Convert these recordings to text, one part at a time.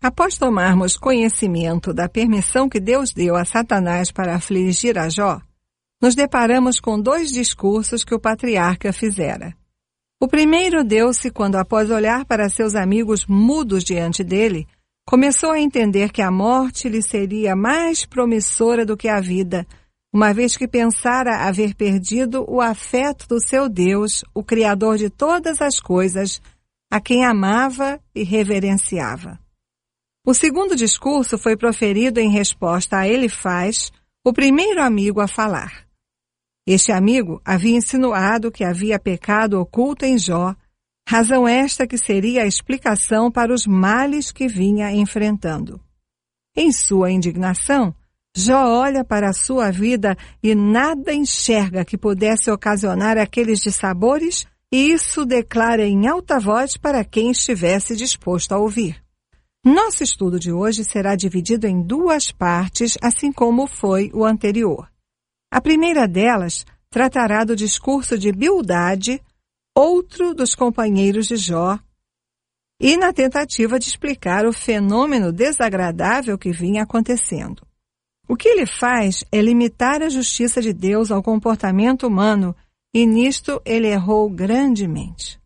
Após tomarmos conhecimento da permissão que Deus deu a Satanás para afligir a Jó, nos deparamos com 2 discursos que o patriarca fizera. O primeiro deu-se quando, após olhar para seus amigos mudos diante dele, começou a entender que a morte lhe seria mais promissora do que a vida, uma vez que pensara haver perdido o afeto do seu Deus, o Criador de todas as coisas, a quem amava e reverenciava. O segundo discurso foi proferido em resposta a Elifaz, o primeiro amigo a falar. Este amigo havia insinuado que havia pecado oculto em Jó, razão esta que seria a explicação para os males que vinha enfrentando. Em sua indignação, Jó olha para a sua vida e nada enxerga que pudesse ocasionar aqueles dissabores, e isso declara em alta voz para quem estivesse disposto a ouvir. Nosso estudo de hoje será dividido em 2 partes, assim como foi o anterior. A primeira delas tratará do discurso de Bildade, outro dos companheiros de Jó, e na tentativa de explicar o fenômeno desagradável que vinha acontecendo. O que ele faz é limitar a justiça de Deus ao comportamento humano, e nisto ele errou grandemente.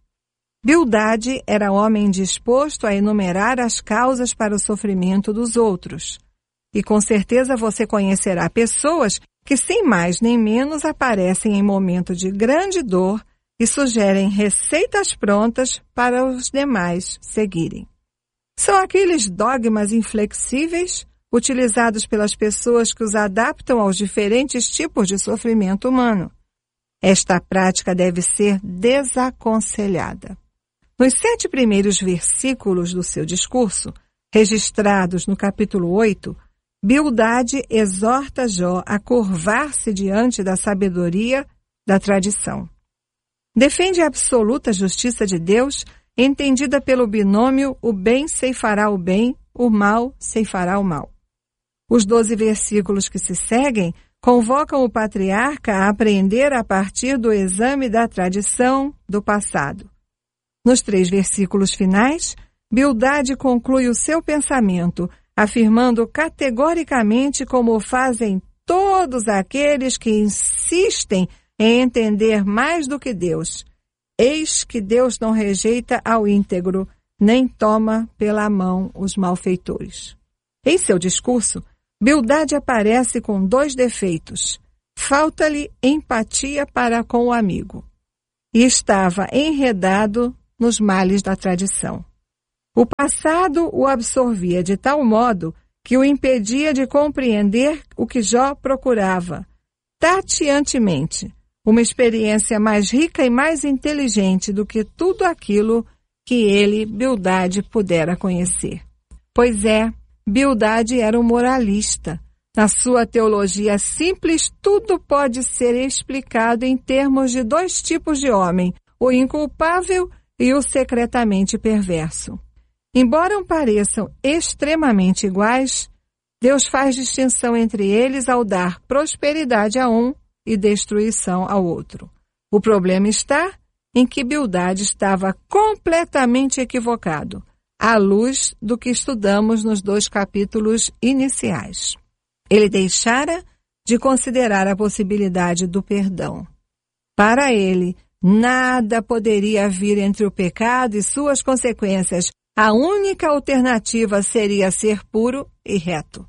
Bildade era homem disposto a enumerar as causas para o sofrimento dos outros. E com certeza você conhecerá pessoas que sem mais nem menos aparecem em momento de grande dor e sugerem receitas prontas para os demais seguirem. São aqueles dogmas inflexíveis utilizados pelas pessoas que os adaptam aos diferentes tipos de sofrimento humano. Esta prática deve ser desaconselhada. Nos 7 primeiros versículos do seu discurso, registrados no capítulo 8, Bildade exorta Jó a curvar-se diante da sabedoria da tradição. Defende a absoluta justiça de Deus, entendida pelo binômio o bem ceifará o bem, o mal ceifará o mal. Os 12 versículos que se seguem convocam o patriarca a aprender a partir do exame da tradição do passado. Nos 3 versículos finais, Bildade conclui o seu pensamento, afirmando categoricamente como fazem todos aqueles que insistem em entender mais do que Deus. Eis que Deus não rejeita ao íntegro, nem toma pela mão os malfeitores. Em seu discurso, Bildade aparece com 2 defeitos. Falta-lhe empatia para com o amigo. E estava enredado nos males da tradição. O passado o absorvia de tal modo que o impedia de compreender o que Jó procurava, tateantemente, uma experiência mais rica e mais inteligente do que tudo aquilo que ele, Bildade, pudera conhecer. Pois é, Bildade era um moralista. Na sua teologia simples, tudo pode ser explicado em termos de 2 tipos de homem, o inculpável e o secretamente perverso. Embora pareçam extremamente iguais, Deus faz distinção entre eles ao dar prosperidade a um e destruição ao outro. O problema está em que Bildade estava completamente equivocado, à luz do que estudamos nos 2 capítulos iniciais. Ele deixara de considerar a possibilidade do perdão. Para ele, nada poderia vir entre o pecado e suas consequências. A única alternativa seria ser puro e reto.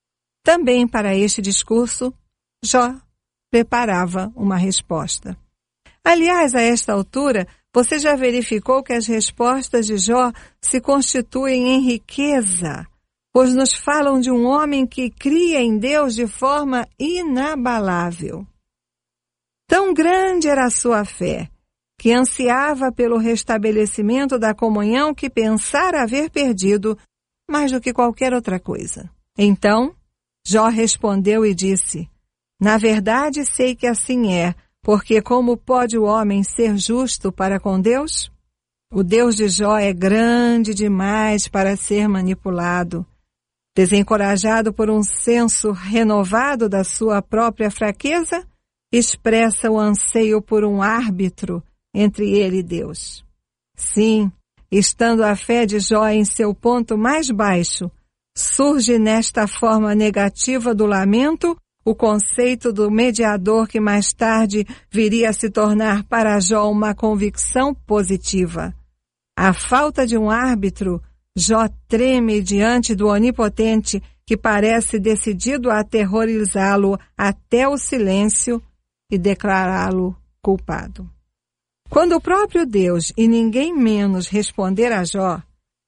Também para este discurso, Jó preparava uma resposta. Aliás, a esta altura, você já verificou que as respostas de Jó se constituem em riqueza, pois nos falam de um homem que cria em Deus de forma inabalável. Tão grande era a sua fé, que ansiava pelo restabelecimento da comunhão que pensara haver perdido mais do que qualquer outra coisa. Então, Jó respondeu e disse: na verdade sei que assim é, porque como pode o homem ser justo para com Deus? O Deus de Jó é grande demais para ser manipulado. Desencorajado por um senso renovado da sua própria fraqueza, expressa o anseio por um árbitro entre ele e Deus. Sim, estando a fé de Jó em seu ponto mais baixo, surge nesta forma negativa do lamento o conceito do mediador que mais tarde viria a se tornar para Jó uma convicção positiva. À falta de um árbitro, Jó treme diante do Onipotente que parece decidido a aterrorizá-lo até o silêncio e declará-lo culpado. Quando o próprio Deus e ninguém menos responder a Jó,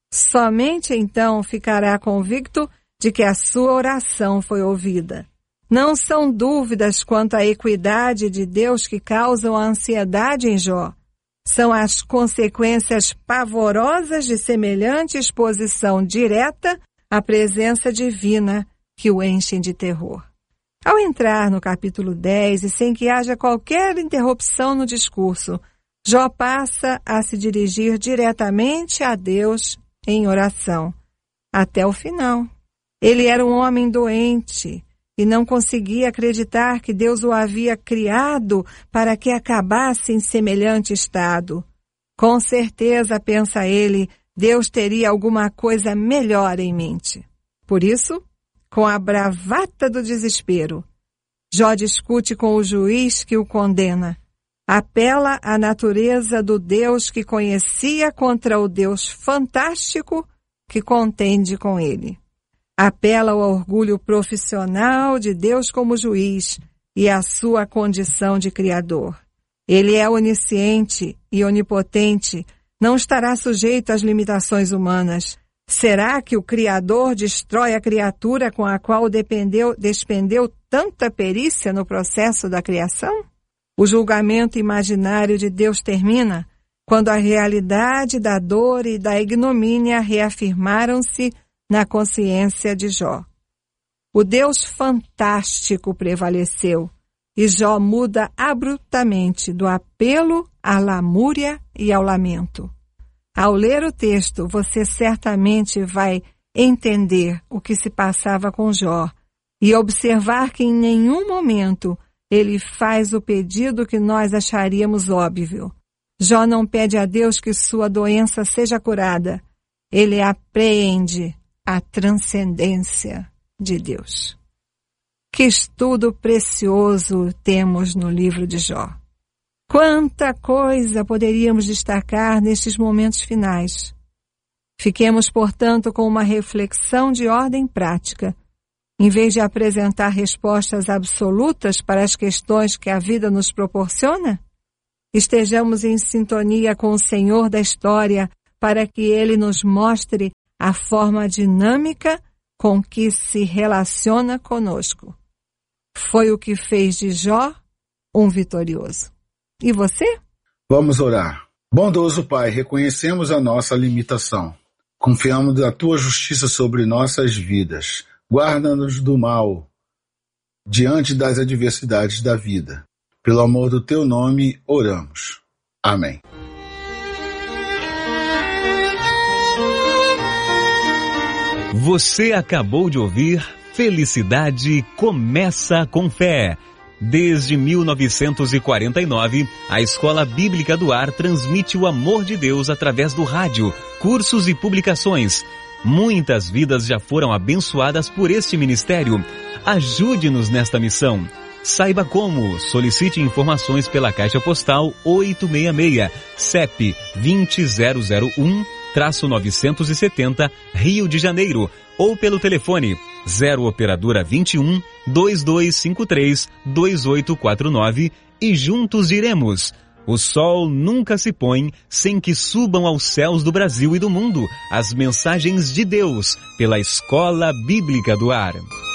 somente então ficará convicto de que a sua oração foi ouvida. Não são dúvidas quanto à equidade de Deus que causam a ansiedade em Jó. São as consequências pavorosas de semelhante exposição direta à presença divina que o enchem de terror. Ao entrar no capítulo 10 e sem que haja qualquer interrupção no discurso, Jó passa a se dirigir diretamente a Deus em oração, até o final. Ele era um homem doente e não conseguia acreditar que Deus o havia criado para que acabasse em semelhante estado. Com certeza, pensa ele, Deus teria alguma coisa melhor em mente. Por isso, com a bravata do desespero, Jó discute com o juiz que o condena. Apela à natureza do Deus que conhecia contra o Deus fantástico que contende com ele. Apela ao orgulho profissional de Deus como juiz e à sua condição de Criador. Ele é onisciente e onipotente, não estará sujeito às limitações humanas. Será que o Criador destrói a criatura com a qual despendeu tanta perícia no processo da criação? O julgamento imaginário de Deus termina quando a realidade da dor e da ignomínia reafirmaram-se na consciência de Jó. O Deus fantástico prevaleceu e Jó muda abruptamente do apelo à lamúria e ao lamento. Ao ler o texto, você certamente vai entender o que se passava com Jó e observar que em nenhum momento ele faz o pedido que nós acharíamos óbvio. Jó não pede a Deus que sua doença seja curada. Ele apreende a transcendência de Deus. Que estudo precioso temos no livro de Jó. Quanta coisa poderíamos destacar nestes momentos finais. Fiquemos, portanto, com uma reflexão de ordem prática. Em vez de apresentar respostas absolutas para as questões que a vida nos proporciona, estejamos em sintonia com o Senhor da história para que Ele nos mostre a forma dinâmica com que se relaciona conosco. Foi o que fez de Jó um vitorioso. E você? Vamos orar. Bondoso Pai, reconhecemos a nossa limitação. Confiamos na Tua justiça sobre nossas vidas. Guarda-nos do mal diante das adversidades da vida. Pelo amor do Teu nome, oramos. Amém. Você acabou de ouvir Felicidade Começa com Fé. Desde 1949, a Escola Bíblica do Ar transmite o amor de Deus através do rádio, cursos e publicações. Muitas vidas já foram abençoadas por este ministério. Ajude-nos nesta missão. Saiba como. Solicite informações pela Caixa Postal 866, CEP 20001-970, Rio de Janeiro, ou pelo telefone 0 operadora 21 2253 2849 e juntos iremos. O sol nunca se põe sem que subam aos céus do Brasil e do mundo as mensagens de Deus pela Escola Bíblica do Ar.